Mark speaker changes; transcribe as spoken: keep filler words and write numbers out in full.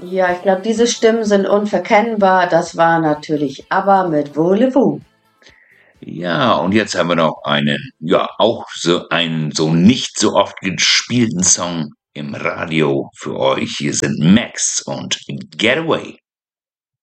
Speaker 1: Ja, ich glaube, diese Stimmen sind unverkennbar. Das war natürlich ABBA mit Voulez-vous.
Speaker 2: Ja, und jetzt haben wir noch einen, ja, auch so einen so nicht so oft gespielten Song im Radio für euch. Hier sind Max und Getaway.